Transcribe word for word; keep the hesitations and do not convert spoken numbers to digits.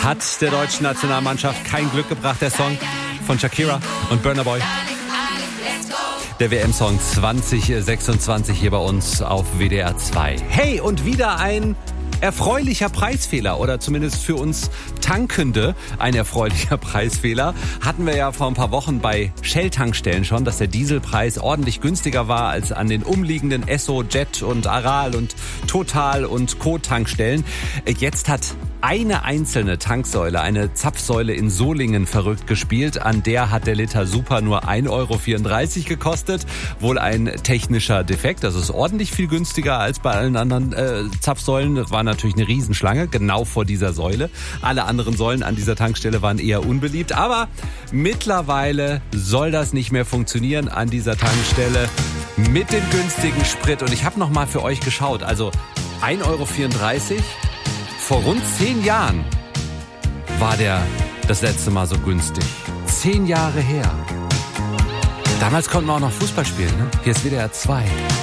Hat der deutschen Nationalmannschaft kein Glück gebracht, der Song von Shakira und Burna Boy. Der W M-Song zwanzig sechsundzwanzig hier bei uns auf W D R zwei. Hey, und wieder ein erfreulicher Preisfehler oder zumindest für uns Tankende ein erfreulicher Preisfehler. Hatten wir ja vor ein paar Wochen bei Shell-Tankstellen schon, dass der Dieselpreis ordentlich günstiger war als an den umliegenden Esso, Jet und Aral und Total und Co-Tankstellen. Jetzt hat eine einzelne Tanksäule, eine Zapfsäule in Solingen verrückt gespielt. An der hat der Liter Super nur ein Euro vierunddreißig gekostet. Wohl ein technischer Defekt. Das ist ordentlich viel günstiger als bei allen anderen äh, Zapfsäulen. Das war natürlich eine Riesenschlange, genau vor dieser Säule. Alle anderen Säulen an dieser Tankstelle waren eher unbeliebt. Aber mittlerweile soll das nicht mehr funktionieren an dieser Tankstelle mit dem günstigen Sprit. Und ich habe noch mal für euch geschaut. Also ein Euro vierunddreißig. Vor rund zehn Jahren war der das letzte Mal so günstig. Zehn Jahre her. Damals konnten wir auch noch Fußball spielen, ne? Hier ist W D R zwei.